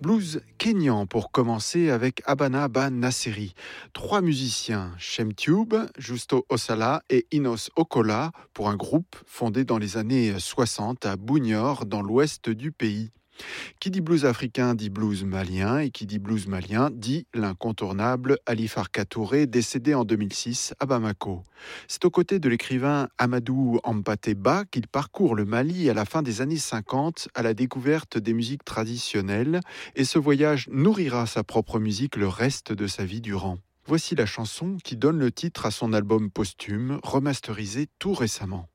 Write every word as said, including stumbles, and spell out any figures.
Blues kényan pour commencer avec Abana Ba Nasseri. Trois musiciens, Shem Tube, Justo Osala et Inos Okola, pour un groupe fondé dans les années soixante à Bounior, dans l'ouest du pays. Qui dit blues africain dit blues malien, et qui dit blues malien dit l'incontournable Ali Farka Touré, décédé en deux mille six à Bamako. C'est aux côtés de l'écrivain Amadou Hampâté Bâ qu'il parcourt le Mali à la fin des années cinquante à la découverte des musiques traditionnelles, et ce voyage nourrira sa propre musique le reste de sa vie durant. Voici la chanson qui donne le titre à son album posthume, remasterisé tout récemment.